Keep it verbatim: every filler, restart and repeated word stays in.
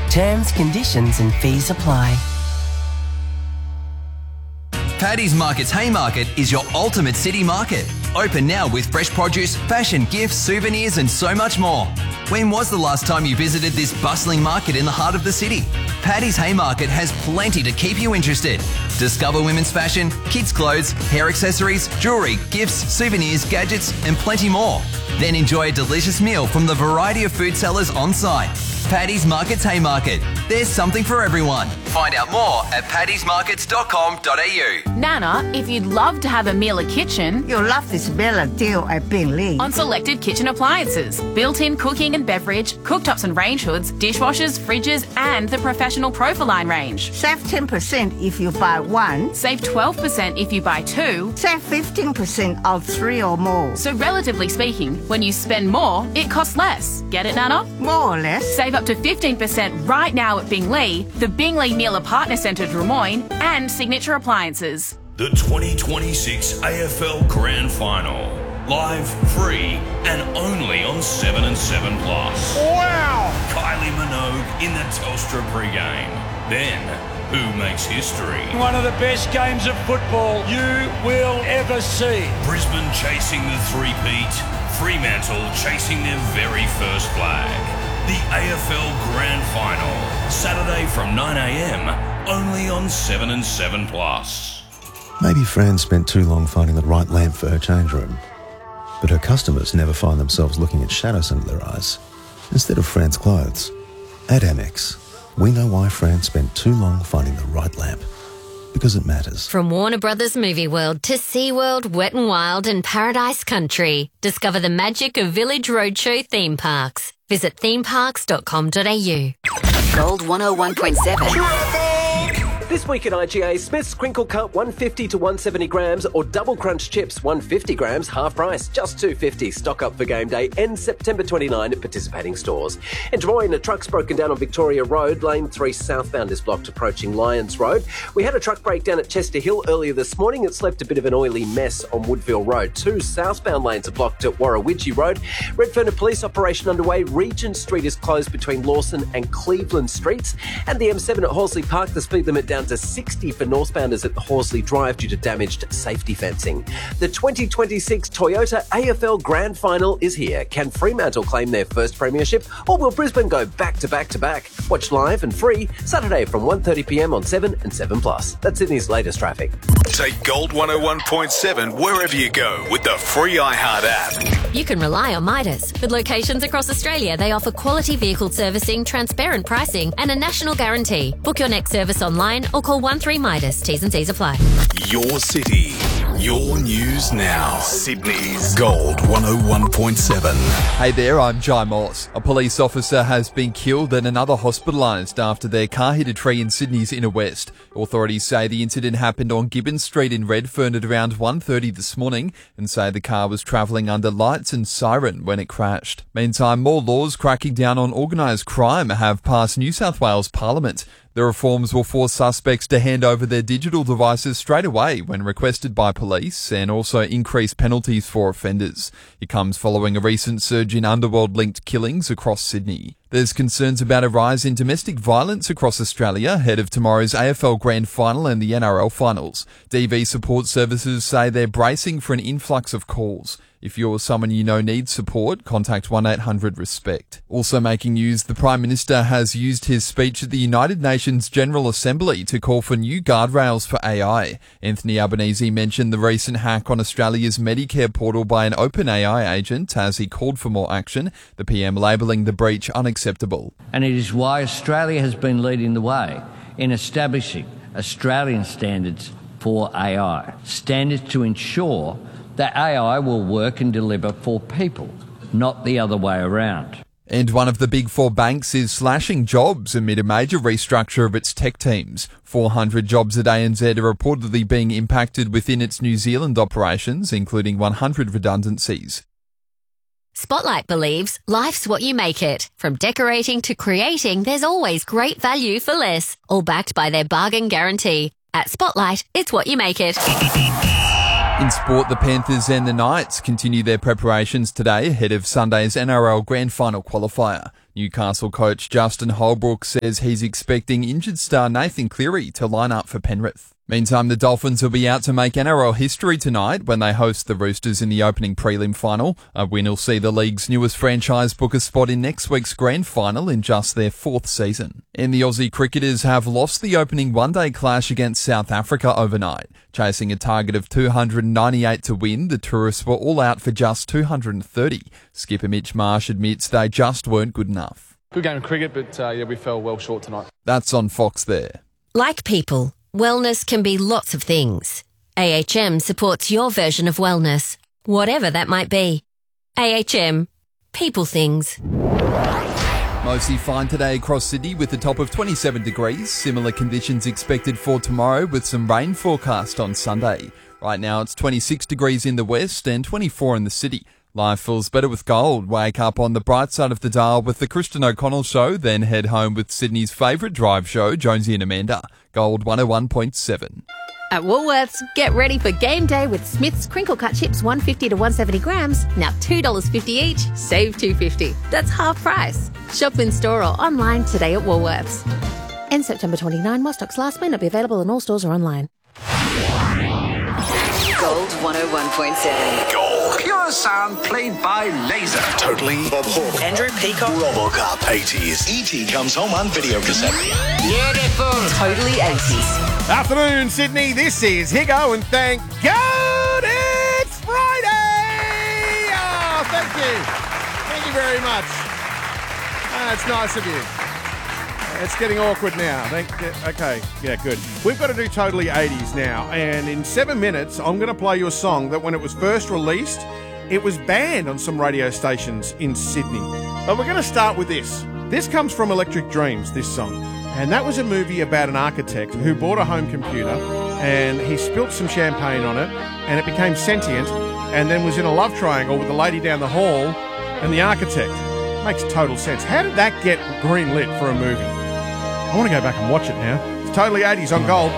Terms, conditions and fees apply. Paddy's Market's Haymarket is your ultimate city market. Open now with fresh produce, fashion, gifts, souvenirs and so much more. When was the last time you visited this bustling market in the heart of the city? Paddy's Haymarket has plenty to keep you interested. Discover women's fashion, kids' clothes, hair accessories, jewellery, gifts, souvenirs, gadgets and plenty more. Then enjoy a delicious meal from the variety of food sellers on site. Paddy's Market's Haymarket. There's something for everyone. Find out more at paddys markets dot com dot a u. Nana, if you'd love to have a Miele kitchen, you'll love this Miele deal at Beenleigh. On selected kitchen appliances, built-in cooking and beverage, cooktops and range hoods, dishwashers, fridges and the professional Profiline range. Save ten percent if you buy one. Save twelve percent if you buy two. Save fifteen percent of three or more. So relatively speaking, when you spend more, it costs less. Get it, Nana? More or less. Save up to fifteen percent right now at Beenleigh, the Beenleigh Miele Partner Centre Drummoyne and Signature Appliances. The twenty twenty-six A F L Grand Final. Live, free and only on seven and seven plus. Wow! Kylie Minogue in the Telstra pregame. Then, who makes history? One of the best games of football you will ever see. Brisbane chasing the three-peat. Fremantle chasing their very first flag. The A F L Grand Final, Saturday from nine a m, only on seven and seven plus. Maybe Fran spent too long finding the right lamp for her change room, but her customers never find themselves looking at shadows under their eyes instead of Fran's clothes. At Amex, we know why Fran spent too long finding the right lamp. Because it matters. From Warner Brothers Movie World to SeaWorld, Wet n Wild and Paradise Country. Discover the magic of Village Roadshow theme parks. Visit theme parks dot com dot a u. Gold one oh one point seven. This week at I G A, Smith's Crinkle Cut one fifty to one seventy grams or Double Crunch Chips one fifty grams, half price, just two fifty. Stock up for game day, ends September twenty-ninth at participating stores. In Drummoyne, a truck's broken down on Victoria Road. Lane three southbound is blocked approaching Lyons Road. We had a truck breakdown at Chester Hill earlier this morning. It's left a bit of an oily mess on Woodville Road. Two southbound lanes are blocked at Warrawidgee Road. Redfern, a police operation underway. Regent Street is closed between Lawson and Cleveland Streets. And the M seven at Horsley Park, the speed limit down to sixty for northbounders at Horsley Drive due to damaged safety fencing. The twenty twenty-six Toyota A F L Grand Final is here. Can Fremantle claim their first premiership, or will Brisbane go back to back to back? Watch live and free Saturday from one thirty p m on seven and seven plus. That's Sydney's latest traffic. Take Gold one oh one point seven wherever you go with the free iHeart app. You can rely on Midas. With locations across Australia, they offer quality vehicle servicing, transparent pricing and a national guarantee. Book your next service online or call one three Midas. T's and C's apply. Your city, your news now. Sydney's Gold one oh one point seven. Hey there, I'm Jai Moss. A police officer has been killed and another hospitalised after their car hit a tree in Sydney's inner west. Authorities say the incident happened on Gibbons Street in Redfern at around one thirty this morning and say the car was travelling under lights and siren when it crashed. Meantime, more laws cracking down on organised crime have passed New South Wales Parliament. The reforms will force suspects to hand over their digital devices straight away when requested by police and also increase penalties for offenders. It comes following a recent surge in underworld-linked killings across Sydney. There's concerns about a rise in domestic violence across Australia ahead of tomorrow's A F L Grand Final and the N R L Finals. D V support services say they're bracing for an influx of calls. If you're someone you know needs support, contact one eight hundred RESPECT. Also making news, the Prime Minister has used his speech at the United Nations General Assembly to call for new guardrails for A I. Anthony Albanese mentioned the recent hack on Australia's Medicare portal by an OpenAI agent as he called for more action, the P M labelling the breach unacceptable. And it is why Australia has been leading the way in establishing Australian standards for A I. Standards to ensure that A I will work and deliver for people, not the other way around. And one of the big four banks is slashing jobs amid a major restructure of its tech teams. four hundred jobs at A N Z are reportedly being impacted within its New Zealand operations, including one hundred redundancies. Spotlight believes life's what you make it. From decorating to creating, there's always great value for less. All backed by their bargain guarantee. At Spotlight, it's what you make it. In sport, the Panthers and the Knights continue their preparations today ahead of Sunday's N R L Grand Final qualifier. Newcastle coach Justin Holbrook says he's expecting injured star Nathan Cleary to line up for Penrith. Meantime, the Dolphins will be out to make N R L history tonight when they host the Roosters in the opening prelim final. A win will see the league's newest franchise book a spot in next week's grand final in just their fourth season. And the Aussie cricketers have lost the opening one-day clash against South Africa overnight. Chasing a target of two hundred ninety-eight to win, the tourists were all out for just two hundred thirty. Skipper Mitch Marsh admits they just weren't good enough. Good game of cricket, but uh, yeah, we fell well short tonight. That's on Fox there. Like people, wellness can be lots of things. A H M supports your version of wellness, whatever that might be. A H M. People things. Mostly fine today across Sydney with a top of twenty-seven degrees. Similar conditions expected for tomorrow with some rain forecast on Sunday. Right now it's twenty-six degrees in the west and twenty-four in the city. Life feels better with gold. Wake up on the bright side of the dial with the Kristen O'Connell Show, then head home with Sydney's favourite drive show, Jonesy and Amanda. Gold one oh one point seven. At Woolworths, get ready for game day with Smith's crinkle cut chips one fifty to one seventy grams, now two dollars fifty each, save two fifty. That's half price. Shop in store or online today at Woolworths. End September twenty-ninth, while stocks last, may not be available in all stores or online. Gold one oh one point seven. Gold. Pure sound played by laser. Totally. Bob Hawke. Andrew Peacock. Robocop. eighties. E T comes home on video cassette. Beautiful. Totally eighties. Afternoon, Sydney. This is Higo, and thank God it's Friday! Oh, thank you. Thank you very much. Ah, it's nice of you. It's getting awkward now. Thank, okay, yeah, good. We've got to do Totally eighties now, and in seven minutes, I'm going to play you a song that when it was first released, it was banned on some radio stations in Sydney. But we're going to start with this. This comes from Electric Dreams, this song. And that was a movie about an architect who bought a home computer and he spilt some champagne on it and it became sentient and then was in a love triangle with the lady down the hall and the architect. Makes total sense. How did that get greenlit for a movie? I want to go back and watch it now. It's Totally eighties on Gold.